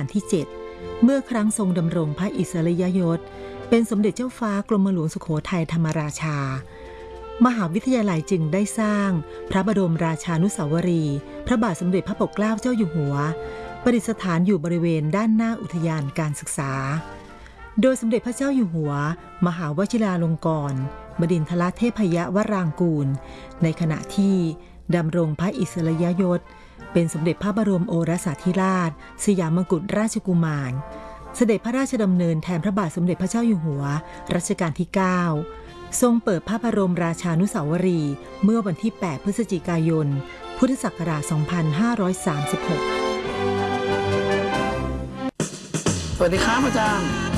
การที่ 7 เมื่อครั้งทรงดำรงพระอิสริยยศเป็นสมเด็จเจ้าฟ้ากรมหลวงสุโขทัยธรรมราชามหาวิทยาลัยจึงได้สร้างพระบรมราชานุสาวรีย์พระบาทสมเด็จพระปกเกล้าเจ้าอยู่หัวประดิษฐานอยู่บริเวณด้านหน้าอุทยานการศึกษาโดยสมเด็จพระเจ้าอยู่หัวมหาวชิราลงกรณ์บดินทรเทพยวรางกูลในขณะที่ดำรงพระอิสริยยศเป็นสมเด็จพระบรมโอรสาธิราชสยามมกุฎราชกุมารเสด็จพระราชดำเนินแทนพระบาทสมเด็จพระเจ้าอยู่หัวรัชกาลที่ 9ทรงเปิดพระบรมราชานุสาวรีย์เมื่อวันที่ 8 พฤศจิกายน พุทธศักราช 2536 สวัสดีครับอาจารย์